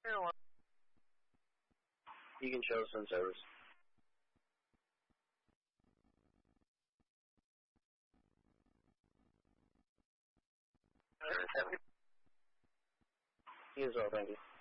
You can show some service. You as well, thank you.